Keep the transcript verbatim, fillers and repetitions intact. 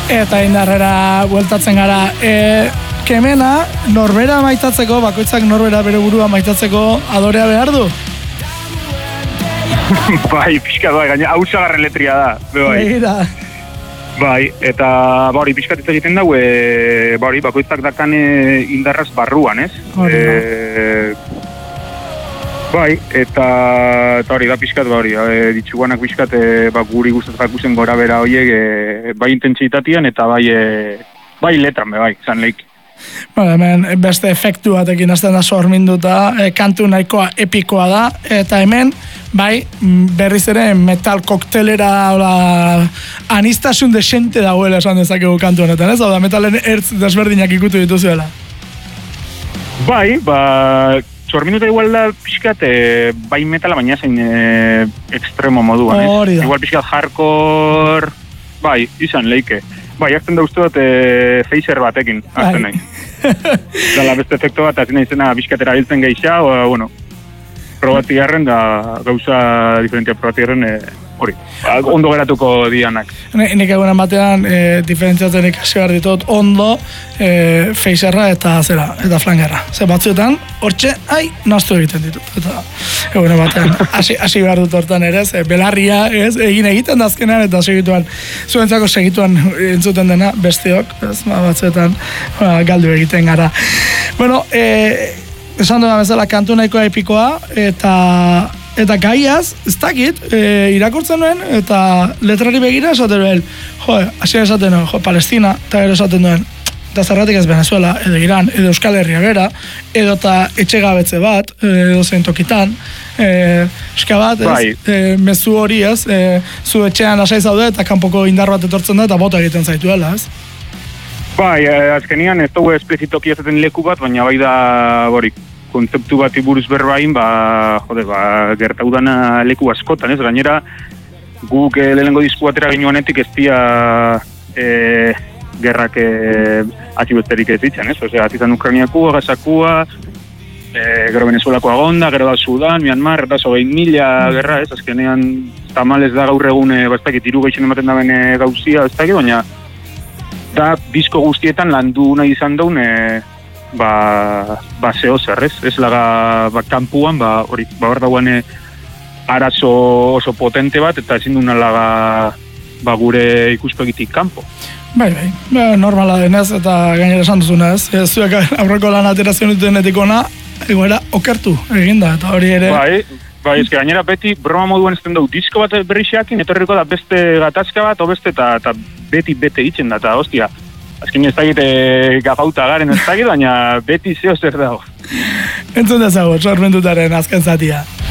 Eta indarrera bueltatzen gara. E, kemena, norbera maitatzeko, bakoitzak norbera bere burua maitatzeko adorea behar du? Bai, pixka bai, gaina hausagarren letria da. Bai. Egira. Bai, eta bari pixkatitza egiten dago, e, bari bakoitzak dakan indarraz barruan, ez? E, bai, eta, eta hori da pixkat, bari, e, ditxuganak pixkat, e, ba, guri gustatzen zen gora bera horiek, e, bai intentsitatian eta bai, e, bai letran, bai, izan leik. Bueno, hemen beste efektu batekin hasten da sorminduta, e, kantu nahikoa epikoa da, eta hemen, bai, berriz ere metal koktelera, hola, anistasun desente dagoela esan dezakegu kantu honetan, ez? Hau da, metalen ertz desberdinak ikutu dituzuela. Bai, ba, sorminduta igual da pixkat, e, bai metala, baina zein e, extremo moduan, ez? Igual pixkat hardcore, bai, izan leike. Bai, azten da uste dut e, phaser batekin, azten nahi. Dala beste efektu bat, azten nahi zena pixkatera biltzen geisha, o, bueno, probati garren da gauza diferentia probati garren hori, e, ondo geratuko dianak. Nik egunen batean e, diferentziatzen ikasi behar ditut ondo e, phaserra eta zera, eta flangerra. Ze batzuetan, hortxe, ai, naztu egiten ditut. Eta egunen batean, hasi, hasi behar dut hortan ere, ze belarria, ez, egin egiten da azkenean, eta segituan, zuentzako segituan entzuten dena, bestiok, ez, batzuetan, ba, galdu egiten gara. Bueno, e, esan dudan bezala kantu nahikoa epikoa, eta eta gaiaz, ez dakit, e, irakurtzen nuen, eta letrari begira esaten duen, jo, hasi esaten duen, jo, Palestina, eta gero esaten duen, eta zerratik ez Venezuela, edo Iran, edo Euskal Herria bera, edo eta etxegabetze bat, edo zein tokitan, e, eska bat, ez, bai. e, mezu hori ez, e, zu etxean lasai zaude, eta kanpoko indar bat etortzen da, eta bota egiten zaituela, ez? Bai, azkenian ez dugu esplizitoki ezaten leku bat, baina bai da, borik, kontzeptu bat iburuz berbain, ba, jode, ba, gertau dana leku askotan, ez? Gainera, guk eh, lehenengo disku atera ginuanetik ez dia eh, gerrak eh, atxibesterik ez ditzen, ez? Osea, atizan Ukrainiakua, Gazakua, eh, gero Venezuelakoa gonda, gero da Sudan, Myanmar, eta zogein mila gerra, ez? Azkenean, tamalez da gaur egun, eh, bastakit, iru geixen ematen da bene gauzia, ez dakit, baina da disko guztietan landu nahi izan daun, eh, ba, ba zeo zer, ez? Ez laga, ba, kampuan, ba, hori, ba, hor dagoen arazo oso potente bat, eta ezin duna laga, ba, gure ikuspegitik kanpo. Bai, bai, ba, normala denez, eta gainera esan duzuna, ez? Ez zuek aurreko lan aterazion dutenetik ona, egoera okertu eginda, eta hori ere... Bai, bai, ez gainera beti broma moduan ezten dugu disko bat berrixeakin, etorriko da beste gatazka bat, o beste, eta beti bete itzen da, eta hostia, azken ez dakit e, gafauta garen ez dakit, baina beti zeo zer dago. Entzun dezago, sormendutaren azken zatia.